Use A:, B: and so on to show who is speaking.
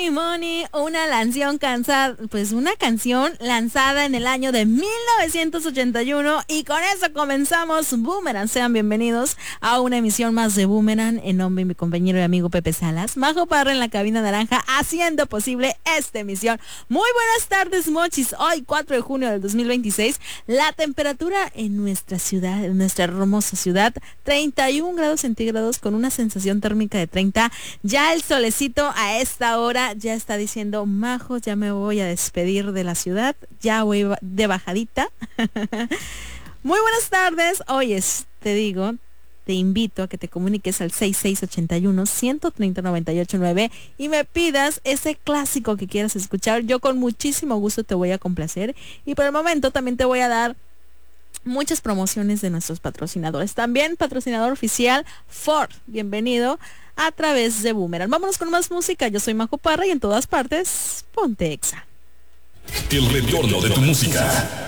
A: Money, Money, una canción lanzada en el año de 1981 y con eso comenzamos Boomerang. Sean bienvenidos a una emisión más de Boomerang en nombre de mi compañero y amigo Pepe Salas, Majo Parra en la cabina naranja haciendo posible esta emisión. Muy buenas tardes, mochis. Hoy 4 de junio del 2026, la temperatura en nuestra ciudad, en nuestra hermosa ciudad, 31 grados centígrados con una sensación térmica de 30. Ya el solecito a esta hora ya está diciendo, Majo, ya me voy a despedir de la ciudad, ya voy de bajadita. Muy buenas tardes. Oyes, te invito a que te comuniques al 6681-130-989 y me pidas ese clásico que quieras escuchar. Yo con muchísimo gusto te voy a complacer y por el momento también te voy a dar muchas promociones de nuestros patrocinadores. También patrocinador oficial Ford. Bienvenido a través de Boomerang. Vámonos con más música. Yo soy Majo Parra y en todas partes, ponte Exa.
B: El retorno de tu música.